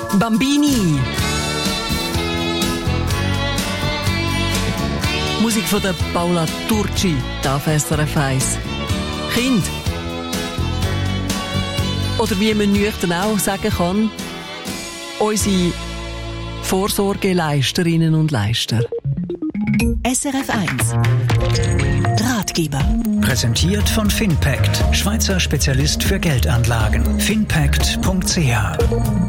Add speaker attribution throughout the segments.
Speaker 1: Bambini. Musik von der Paola Turci, da auf SRF 1. Kind. Oder wie man nüchtern auch sagen kann, unsere Vorsorgeleisterinnen und Leister.
Speaker 2: SRF 1 Ratgeber.
Speaker 3: Präsentiert von Finpact, Schweizer Spezialist für Geldanlagen. Finpact.ch.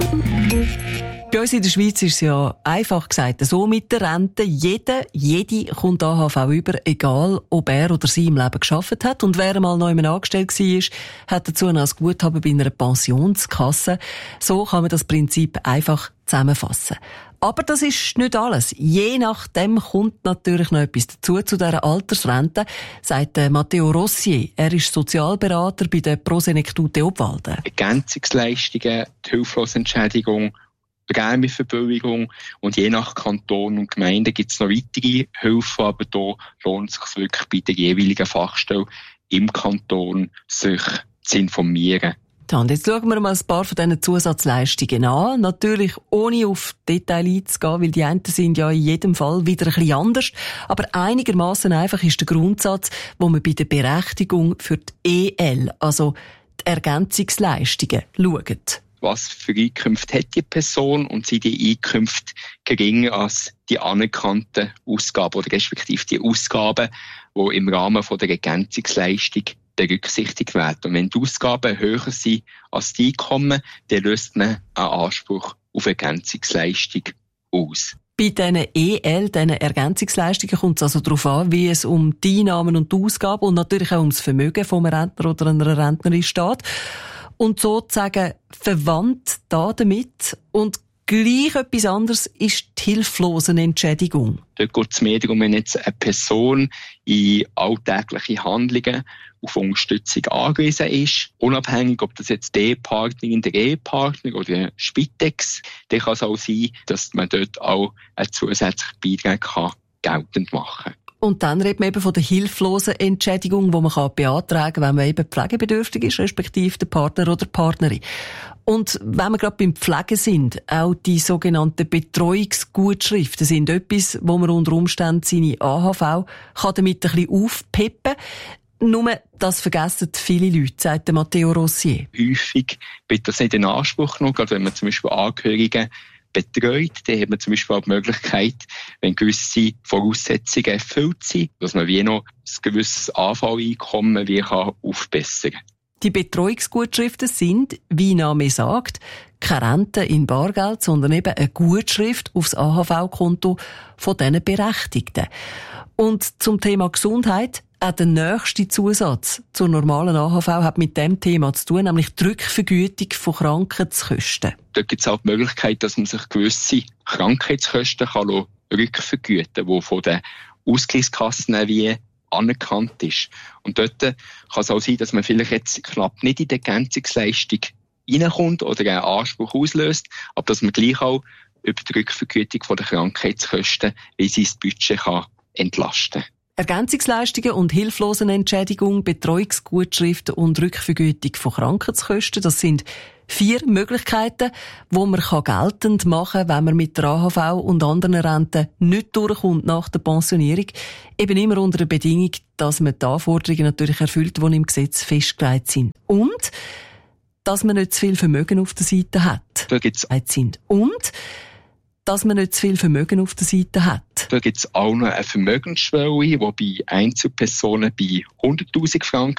Speaker 1: Bei uns in der Schweiz ist es ja einfach gesagt so mit der Rente. Jede kommt AHV über, egal ob er oder sie im Leben gearbeitet hat. Und wer mal neu angestellt war, hat dazu noch ein Guthaben bei einer Pensionskasse. So kann man das Prinzip einfach zusammenfassen. Aber das ist nicht alles. Je nachdem kommt natürlich noch etwas dazu zu dieser Altersrente, sagt Matteo Rossier. Er ist Sozialberater bei der Prosenektute Obwalden.
Speaker 4: Ergänzungsleistungen, die Hilflosenentschädigung, Prämienverbilligung und je nach Kanton und Gemeinde gibt es noch weitere Hilfen, aber da lohnt es sich wirklich bei der jeweiligen Fachstelle im Kanton, sich zu informieren.
Speaker 1: Und jetzt schauen wir mal ein paar von diesen Zusatzleistungen an. Natürlich ohne auf Details einzugehen, weil die einen sind ja in jedem Fall wieder ein bisschen anders. Aber einigermaßen einfach ist der Grundsatz, wo man bei der Berechtigung für die EL, also die Ergänzungsleistungen, schaut.
Speaker 4: Was für Einkünfte hat die Person und sind die Einkünfte geringer als die anerkannten Ausgaben oder respektive die Ausgaben, die im Rahmen von der Ergänzungsleistung berücksichtigt werden. Und wenn die Ausgaben höher sind als die Einkommen, dann löst man einen Anspruch auf Ergänzungsleistung aus.
Speaker 1: Bei diesen EL, diesen Ergänzungsleistungen, kommt es also darauf an, wie es um die Einnahmen und die Ausgaben und natürlich auch um das Vermögen vom Rentner oder einer Rentnerin steht. Und sozusagen verwandt damit und gleich etwas anderes ist die Hilflosenentschädigung.
Speaker 4: Dort geht es mehr darum, wenn jetzt eine Person in alltägliche Handlungen auf Unterstützung angewiesen ist, unabhängig, ob das jetzt die Ehepartnerin, der Ehepartner oder der Spitex, dann kann es auch sein, dass man dort auch einen zusätzlichen Beitrag geltend machen kann.
Speaker 1: Und dann redet man eben von der Hilflosenentschädigung, die man beantragen kann, wenn man eben pflegebedürftig ist, respektive der Partner oder die Partnerin. Und wenn wir gerade beim Pflegen sind, auch die sogenannten Betreuungsgutschriften sind etwas, wo man unter Umständen seine AHV kann damit ein bisschen aufpeppen. Nur, das vergessen viele Leute, sagt Matteo Rossier.
Speaker 4: Häufig wird das nicht in Anspruch genommen, gerade wenn man zum Beispiel Angehörige betreut, dann hat man zum Beispiel auch die Möglichkeit, wenn gewisse Voraussetzungen erfüllt sind, dass man wie noch ein gewisses AV-Einkommen wie kann aufbessern kann.
Speaker 1: Die Betreuungsgutschriften sind, wie der Name sagt, keine Rente in Bargeld, sondern eben eine Gutschrift aufs AHV-Konto von diesen Berechtigten. Und zum Thema Gesundheit, auch der nächste Zusatz zur normalen AHV hat mit dem Thema zu tun, nämlich die Rückvergütung von Krankheitskosten.
Speaker 4: Dort gibt es auch die Möglichkeit, dass man sich gewisse Krankheitskosten rückvergüten kann, die von den Ausgleichskassen wie anerkannt ist. Und dort kann es auch sein, dass man vielleicht jetzt knapp nicht in die Ergänzungsleistung reinkommt oder einen Anspruch auslöst, aber dass man gleich auch über die Rückvergütung von den Krankheitskosten wie sein Budget kann entlasten kann.
Speaker 1: Ergänzungsleistungen und Hilflosenentschädigung, Betreuungsgutschriften und Rückvergütung von Krankheitskosten, das sind 4 Möglichkeiten, die man geltend machen kann, wenn man mit der AHV und anderen Renten nicht durchkommt nach der Pensionierung. Eben immer unter der Bedingung, dass man die Anforderungen natürlich erfüllt, die im Gesetz festgelegt sind. Und dass man nicht zu viel Vermögen auf der Seite hat.
Speaker 4: Da gibt's
Speaker 1: und dass man nicht zu viel Vermögen auf der Seite hat.
Speaker 4: Da gibt es auch noch eine Vermögensschwelle, die bei Einzelpersonen bei 100'000 Franken